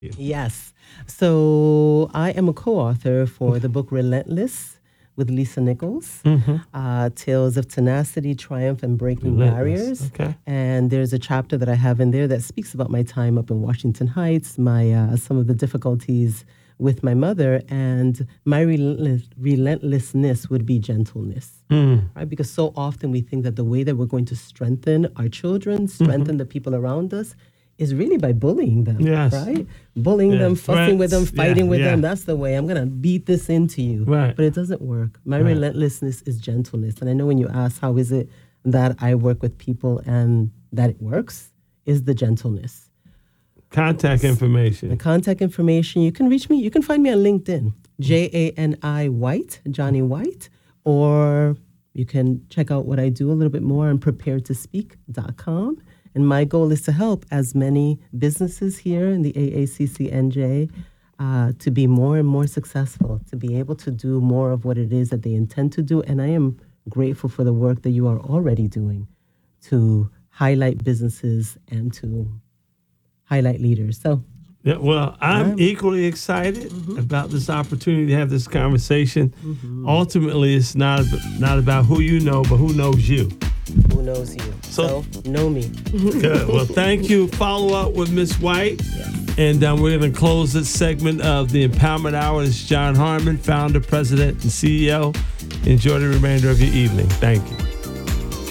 Yes. So I am a co-author for the book Relentless with Lisa Nichols, Tales of Tenacity, Triumph, and Breaking Barriers. Okay. And there's a chapter that I have in there that speaks about my time up in Washington Heights, my some of the difficulties with my mother, and my relentlessness would be gentleness, right? Because so often we think that the way that we're going to strengthen our children, strengthen the people around us, is really by bullying them, Yes. right? Bullying them, fussing with them, Threats. fighting with them. Yeah. That's the way. I'm going to beat this into you. Right. But it doesn't work. My Right. relentlessness is gentleness. And I know when you ask how is it that I work with people and that it works, is the gentleness. Contact The information. contact information, you can reach me. You can find me on LinkedIn, Jani White, Johnny White, or you can check out what I do a little bit more on preparedtospeak.com. And my goal is to help as many businesses here in the AACC-NJ to be more and more successful, to be able to do more of what it is that they intend to do. And I am grateful for the work that you are already doing to highlight businesses and to highlight leaders. So, Yeah, well, I'm equally excited about this opportunity to have this conversation. Ultimately, it's not about who you know, but who knows you. who knows you? So know me. Good. Well, thank you. Follow up with Miss White. And we're going to close this segment of the Empowerment Hour. This is John Harmon, founder, president, and CEO. Enjoy the remainder of your evening. Thank you.